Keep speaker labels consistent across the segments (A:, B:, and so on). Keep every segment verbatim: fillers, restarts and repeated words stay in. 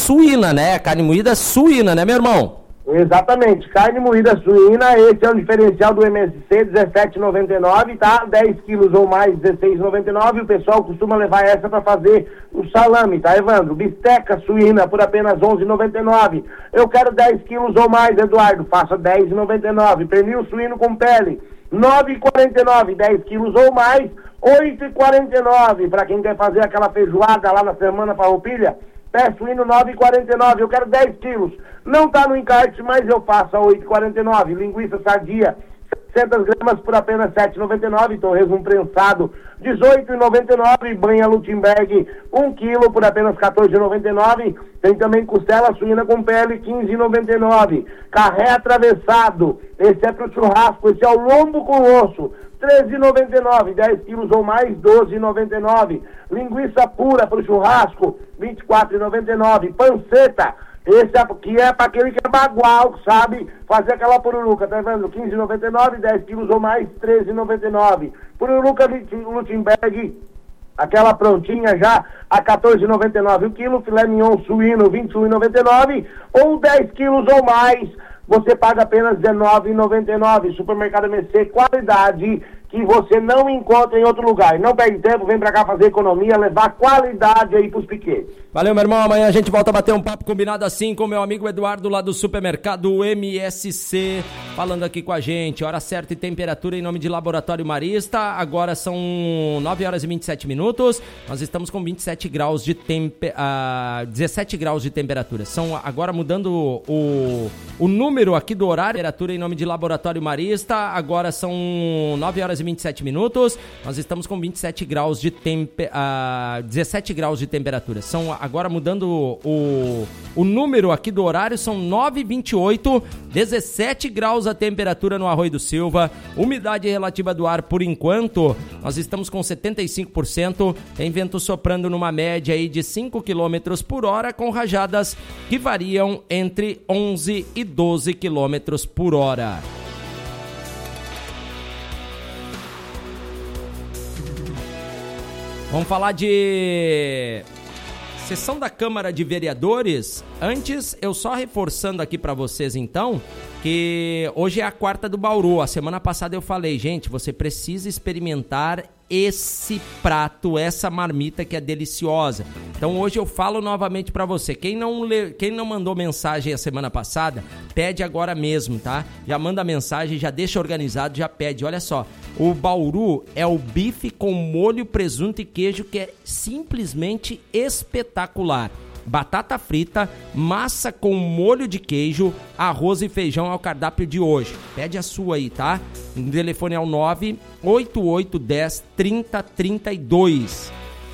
A: suína, né? Carne moída suína, né, meu irmão?
B: Exatamente, carne moída suína, esse é o diferencial do M S C, dezessete reais e noventa e nove centavos, tá? dez quilos ou mais, dezesseis reais e noventa e nove centavos, o pessoal costuma levar essa para fazer o salame, tá, Evandro? Bisteca suína por apenas onze reais e noventa e nove centavos. Eu quero dez quilos ou mais, Eduardo, faça dez reais e noventa e nove centavos. Pernil suíno com pele, nove reais e quarenta e nove centavos, dez quilos ou mais, oito reais e quarenta e nove centavos. Para quem quer fazer aquela feijoada lá na semana farroupilha, pé suíno nove reais e quarenta e nove centavos, eu quero dez quilos. Não está no encarte, mas eu faço a oito reais e quarenta e nove centavos. Linguiça sadia, setecentas gramas por apenas sete reais e noventa e nove centavos. Torresmo prensado, dezoito reais e noventa e nove centavos. Banha Lutemberg, um quilo por apenas quatorze reais e noventa e nove centavos. Tem também costela suína com pele, quinze reais e noventa e nove centavos. Carré atravessado, esse é para o churrasco, esse é o lombo com osso, treze reais e noventa e nove centavos, dez quilos ou mais, doze reais e noventa e nove centavos. Linguiça pura para o churrasco, vinte e quatro reais e noventa e nove centavos. Panceta, esse aqui é para aquele que é bagual, sabe fazer aquela pururuca, tá vendo? quinze reais e noventa e nove centavos, dez quilos ou mais, treze reais e noventa e nove centavos. Pururuca Lutemberg, aquela prontinha já, a quatorze reais e noventa e nove centavos o quilo. Filé mignon suíno, vinte e um reais e noventa e nove centavos. Ou dez quilos ou mais, você paga apenas dezenove reais e noventa e nove centavos. Supermercado M C, qualidade que você não encontra em outro lugar. Não perde tempo, vem pra cá fazer economia, levar qualidade aí pros piquetes.
A: Valeu, meu irmão. Amanhã a gente volta a bater um papo combinado assim com o meu amigo Eduardo lá do Supermercado M S C, falando aqui com a gente. Hora certa e temperatura em nome de Laboratório Marista. Agora são nove horas e vinte e sete minutos. Nós estamos com vinte e sete graus de tempe... Uh, dezessete graus de temperatura. São agora mudando o, o número aqui do horário. Temperatura em nome de Laboratório Marista. Agora são nove horas e vinte e sete minutos. Nós estamos com vinte e sete graus de tempe... Uh, dezessete graus de temperatura. São agora mudando o, o número aqui do horário, são nove e vinte e oito, dezessete graus a temperatura no Arroio do Silva, umidade relativa do ar por enquanto, nós estamos com setenta e cinco por cento, tem vento soprando numa média aí de cinco quilômetros por hora, com rajadas que variam entre onze e doze quilômetros por hora. Vamos falar de sessão da Câmara de Vereadores. Antes, eu só reforçando aqui para vocês então, que hoje é a quarta do Bauru. A semana passada eu falei, gente, você precisa experimentar esse prato, essa marmita que é deliciosa. Então hoje eu falo novamente para você, quem não, le... quem não mandou mensagem a semana passada, pede agora mesmo, tá? Já manda mensagem, já deixa organizado, já pede. Olha só, o Bauru é o bife com molho, presunto e queijo, que é simplesmente espetacular. Batata frita, massa com molho de queijo, arroz e feijão é o cardápio de hoje. Pede a sua aí, tá? O telefone é o nove oito oito um zero, trinta, trinta e dois.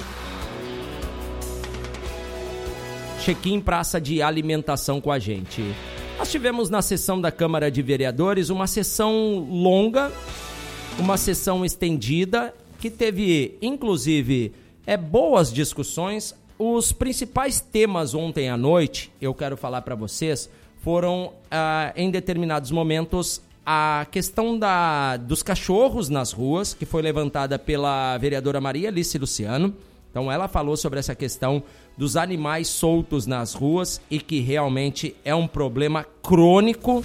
A: Check-in praça de alimentação com a gente. Nós tivemos na sessão da Câmara de Vereadores uma sessão longa, uma sessão estendida, que teve, inclusive, é, boas discussões. Os principais temas ontem à noite, eu quero falar para vocês, foram, ah, em determinados momentos, a questão da, dos cachorros nas ruas, que foi levantada pela vereadora Maria Alice Luciano. Então, ela falou sobre essa questão dos animais soltos nas ruas e que realmente é um problema crônico.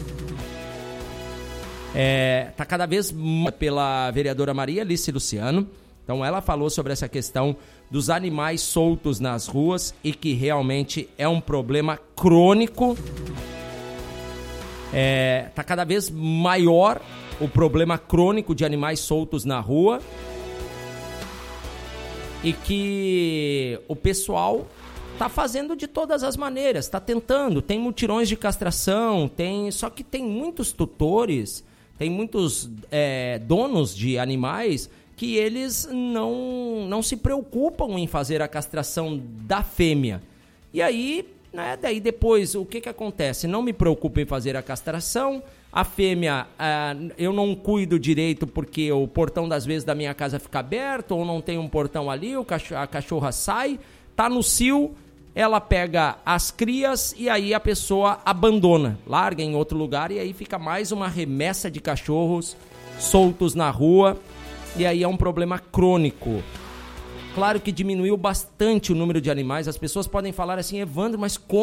A: É, tá cada vez mais pela vereadora Maria Alice Luciano. Então, ela falou sobre essa questão dos animais soltos nas ruas e que realmente é um problema crônico. É, tá cada vez maior o problema crônico de animais soltos na rua e que o pessoal tá fazendo de todas as maneiras, tá tentando. Tem mutirões de castração, tem, só que tem muitos tutores, tem muitos é, donos de animais que eles não, não se preocupam em fazer a castração da fêmea. E aí, né, daí depois, o que que acontece? Não me preocupo em fazer a castração, a fêmea, ah, eu não cuido direito porque o portão das vezes da minha casa fica aberto, ou não tem um portão ali, o cachorro, a cachorra sai, tá no cio, ela pega as crias e aí a pessoa abandona, larga em outro lugar e aí fica mais uma remessa de cachorros soltos na rua. E aí é um problema crônico. Claro que diminuiu bastante o número de animais. As pessoas podem falar assim, Evandro, mas como?